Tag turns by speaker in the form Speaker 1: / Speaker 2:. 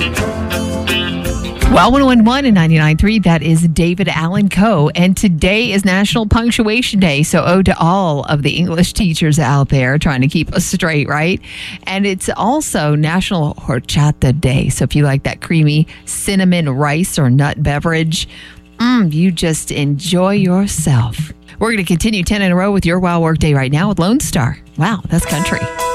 Speaker 1: Well, 101.1 and 99.3, that is David Allen Coe. And today is National Punctuation Day. So, ode to all of the English teachers out there trying to keep us straight, right? And it's also National Horchata Day. So, if you like that creamy cinnamon rice or nut beverage, you just enjoy yourself. We're going to continue 10 in a row with your Wow Work Day right now with Lone Star. Wow, that's country.